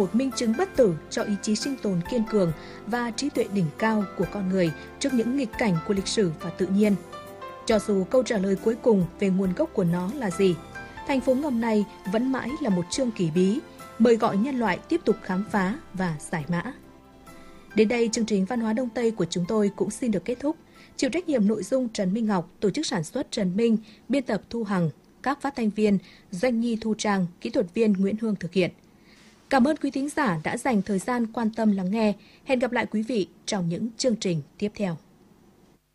một minh chứng bất tử cho ý chí sinh tồn kiên cường và trí tuệ đỉnh cao của con người trước những nghịch cảnh của lịch sử và tự nhiên. Cho dù câu trả lời cuối cùng về nguồn gốc của nó là gì, thành phố ngầm này vẫn mãi là một chương kỳ bí, mời gọi nhân loại tiếp tục khám phá và giải mã. Đến đây, chương trình Văn hóa Đông Tây của chúng tôi cũng xin được kết thúc. Chịu trách nhiệm nội dung Trần Minh Ngọc, tổ chức sản xuất Trần Minh, biên tập Thu Hằng, các phát thanh viên Doanh Nhi Thu Trang, kỹ thuật viên Nguyễn Hương thực hiện. Cảm ơn quý thính giả đã dành thời gian quan tâm lắng nghe. Hẹn gặp lại quý vị trong những chương trình tiếp theo.